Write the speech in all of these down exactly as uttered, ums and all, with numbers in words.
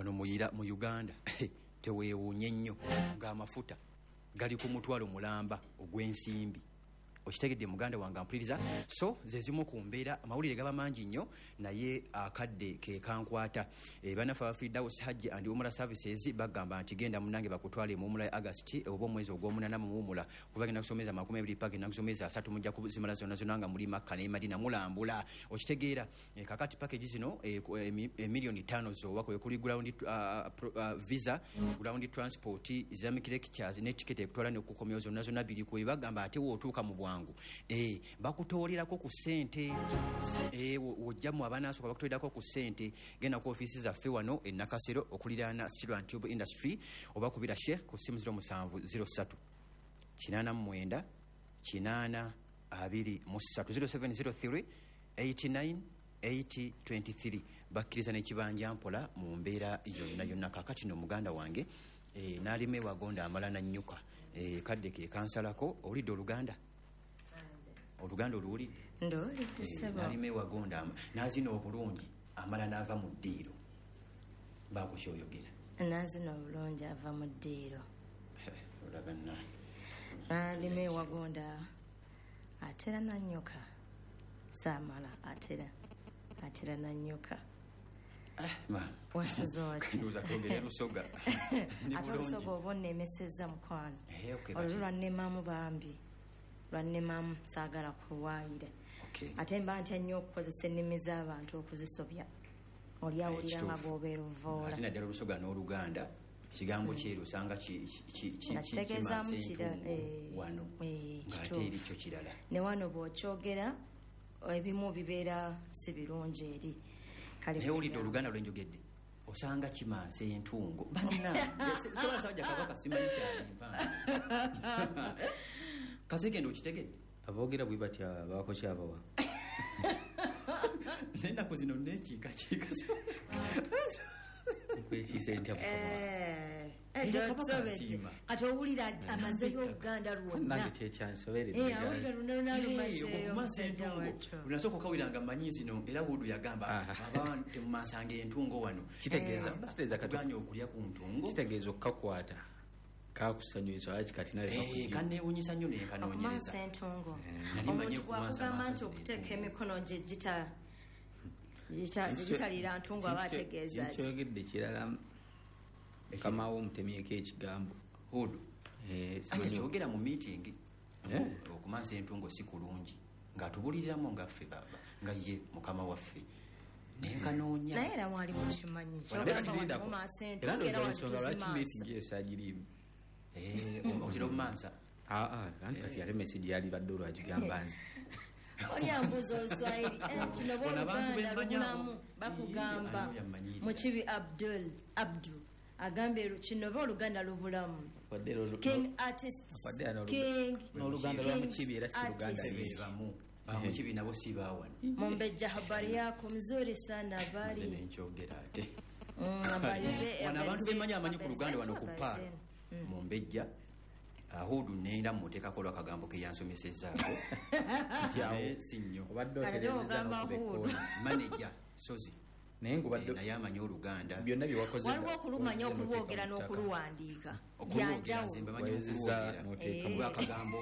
wano muyira mu Uganda teweewuunye nnyo ng'amafuta gali ku mutwalo mulamba ogw'ensimbi. Okitegedde muganda wange ampuliriza. So ze zimu ku mbeera amawulire gaba mangi nnyo naye akadde ke kankwata. E, banafa bafiridde House Hajj and Umrah Services bagamba nti genda munange bakutwale mu Umrah August oba omwezi ogw'omunana mu Umrah kuva genda kusomeza makumi abiri paka genda kusomeza asatu mujja kuzimala zonna zonna nga muri Makka ne Madina mulambula. Okitegeera e, kakati package zino e, e, e, milioni tano zo wako kuli ground uh, uh, visa ground transport Islamic lectures ne ticket ekutwala ne kukomyo zonna zonna biri ku bagamba ate wotuuka mu bwangu eh bakutolerako ku sente eh wojjamu abanaso bakutolerako ku sente genda ku office za ffe wano e Nakasero okuliraana Steel and Tube Industry oba kubira Sheikh ku simu zero musanvu zero three kinana mwenda kinana abiri mu three zero seven zero three eight nine eight two three bakiriza ne kibanja mpola mu mbeera yonna yonna kakati no muganda wange eh nalime wagonda amala na nnyuka eh kadde ke kansalako olidde Oluganda Oluganda oluwulidde ndolidde sebo nalime wagonda nazina obulungi amala n'ava mu ddiiro bakukyoyogera nazina obulungi ava mu ddiiro olaga nange nalime wagonda atera na nnyoka saamala atera atera na nnyoka ma wasuzo ati nduza kwogera lusoga ate olusoga obonna emesezza mukwano eh okay olulwa nnemamu bambi lwannemamu saagala kuwaayira ate mba ntya nnyo okukozesa ennimi z'abantu okuzisobya oli awulira nga gobeera ovoola ate naddala olusoga n'Oluganda ekigambo kyeru osanga kitegeezaamu wano ng'ate eri kyo kirala ne wano bw'okyogera ebimu bibeera si birungi eri naye olidde Oluganda lwenjogedde osanga kimansa entungo bannasajja kabaka simanyi kyali mpanzi kasegenda okitegedde aboogera bwe batya baako kyabawa nennaku zino nekiika kiika kwekisa entya kati owulira amaze y'Oluganda lwonna lunasooka okawiranga manyi zino era wudu yagamba aba temumansanga entungo wano kitegeeza okulya ku ntungo kitegeeza okukakwata kakusanyuza achi kati nale eh kanewunyisa nnyo ne kanoonyereza entongo omuntu gwakugamba nti okuteeka emikono gye gita gitalira ntungo abategeeza kyogedde kirala kamawo omutemyeko ekigambo hudu eh kyogera mu meeting okumansa entungo si kulungi nga tubuliriramu nga ffe baba nga ye mukama waffe nenkanoonya naye era mwali mukimanyi kyogamba mu maasa entungo era wansonga lwaki meeting esagirimu eh oliro mansa ah ah kandi kati yale message yali baddo lwagigamba nzi oli ambuzo Oluswahili kino Oluganda lubulamu bakugamba Mukibi Abdul Abdu agambe kino Oluganda lubulamu King artist King n'Oluganda lwa Mukibi era si Luganda lwebamu Mukibi nabo si bawana Mombeja habari yako mzuri sana habari nenchogera ate habari wana abantu bemanya amanyi ku Luganda wano kupa Mumbejja ahudu nenda muteka kolwa kagambo ke yansomesezzaako ntiawo sinyo obadde oterezeza n'okubekkoona manager sozi naye ngubadde naye amanyi Oluganda byonna byewakoze waliwo okulumanya okulwogera n'okuluwandiika byanjawulo noteekamu akagambo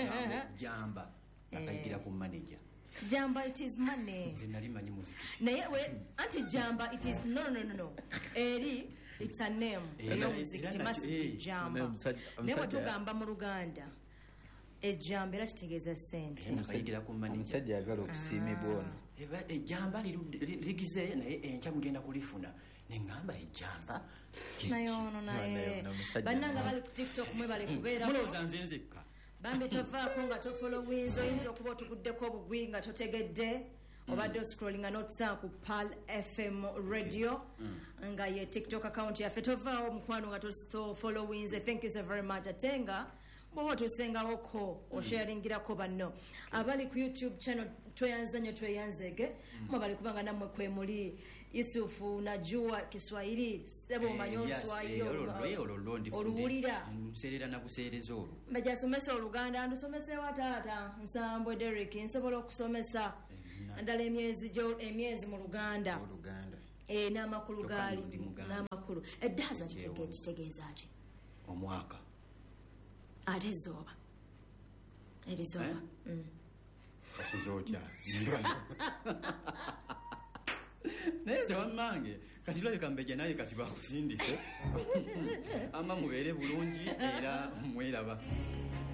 jamba akayigira ku manager jamba it is money nze nali manyi muziki naye we anti jamba it is no no no no eri it's a name eyo muziki must jamba newe tugamba mu Luganda ejjamba era kitegeeza sente akayigira ku manager omusajja yagala okusiimibwa ono ejjamba ligize naye enkya mugenda kulifuna nengamba ejjamba naye ono naye bannanga bali ku TikTok mwe bali kubeera mulowooza nze nzekka bambi tovaako nga tofolowinza oyinza okuba otuguddeko obugwi nga totegedde obadde scrollinga notusaa ku Pal F M radio nga ye TikTok account yaffe tovaawo mukwano nga tofollowinze thank you so very much atenga bwoba otusengawoko osharingirako banno abali ku YouTube channel tweyanza nyo tweyanzege mwabali kubanga namwe kwe muli Yusufu najua Kiswahili sebo manyo Swahili oluwulira nserera na buseereza olwo mbaja somesa Oluganda ndusomese watata Nsambwe Derek nsobola okusomesa ndala emyezi jo emyezi mu Luganda Oluganda eh n'amakulu gaali n'amakulu eddaaza kitegeeza ki omwaka ate ezzooba erizooba kasiza otya naye ze wammange kati lwabika mbeja naye kati bakusindise ama mubeere bulungi era mweraba.